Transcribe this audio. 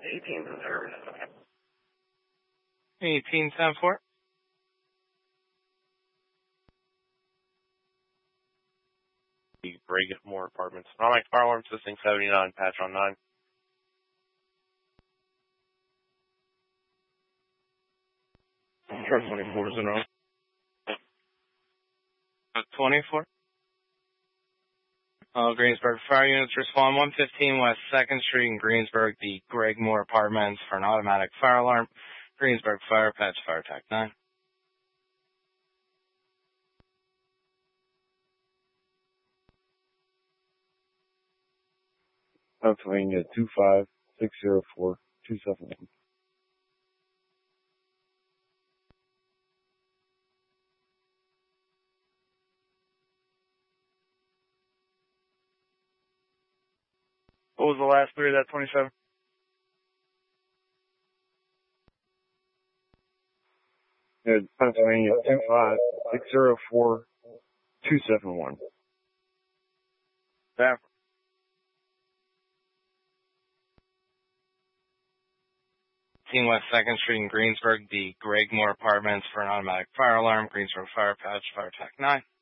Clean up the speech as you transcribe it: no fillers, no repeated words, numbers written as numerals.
1874. Brigmore Apartments. Automatic fire alarm system 79, patch on 9. 24 is in row. 24. Greensburg Fire Units respond 115 West 2nd Street in Greensburg, the Greg Moore Apartments for an automatic fire alarm. Greensburg Fire, patch fire attack 9. Pennsylvania 25604-271. What was the last three of that 27? Pennsylvania 25604-271. That. West 2nd Street in Greensburg, the Greg Moore Apartments for an automatic fire alarm. Greensburg Fire, patch fire attack 9.